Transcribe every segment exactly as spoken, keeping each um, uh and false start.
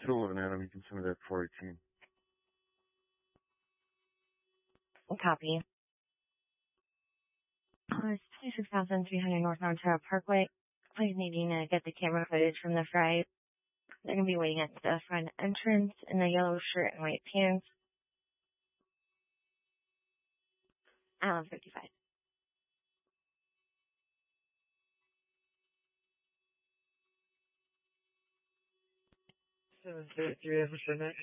two eleven Adam, you can send me that four eighteen. Copy. Uh, it's twenty-six thousand three hundred North Ontario Parkway. Please needing to get the camera footage from the fry. They're going to be waiting at the front entrance in the yellow shirt and white pants. Alan fifty-five. seven zero three, Mister Next.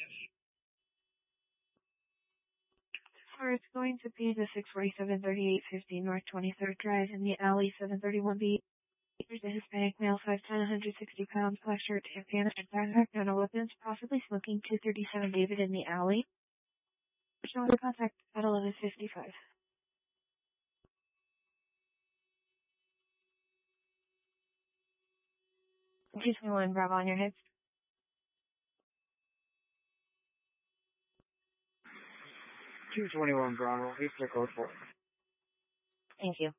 Or it's going to be the six forty-seven thirty-eight fifty North twenty-third Drive in the alley seven thirty-one B. There's a Hispanic male, five ten, one hundred sixty pounds, black shirt, tan pants, and backpack, no weapons, possibly smoking, two thirty-seven David in the alley. Showing contact at eleven fifty-five. two twenty-one Bravo on your head. two twenty-one Bravo, eight four code four. Thank you.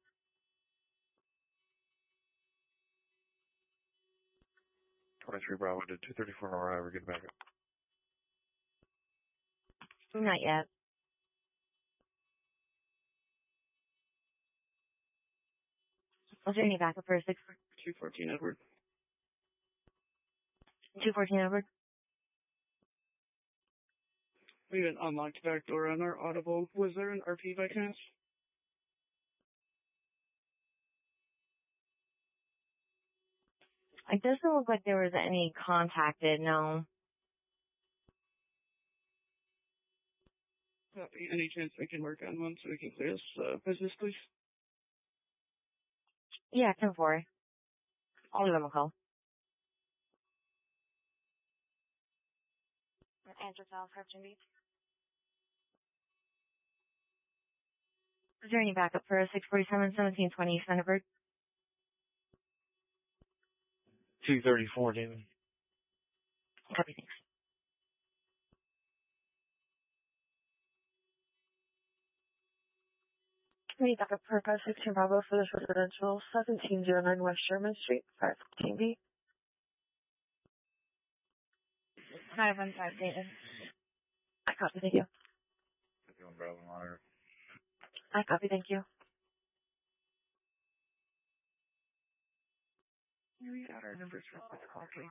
twenty-three Bravo to two thirty-four Nora, ever get back up. Not yet. Was there any backup for a six? two fourteen Edward. two fourteen Edward. We have an unlocked back door on our Audible. Was there an R P by chance? It doesn't look like there was any contacted, no. Copy. Any chance I can work on one so we can clear this uh, business, please? Yeah, ten four. I'll give them a call. Answer file, Captain B. Is there any backup for a six forty-seven seventeen twenty Thunderbird? two thirty-four, Damon. Copy, thanks. Any backup for five sixteen Bravo for this residential, seventeen oh nine West Sherman Street, five fifteen B. five one five, David. I copy, thank you. fifty-one Bravo monitor. I copy, thank you. Can we got our numbers real quick, Clarky?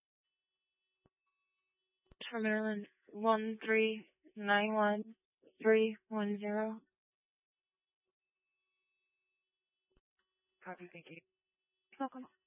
For Maryland, one three nine one three one zero. Copy, thank you. Welcome.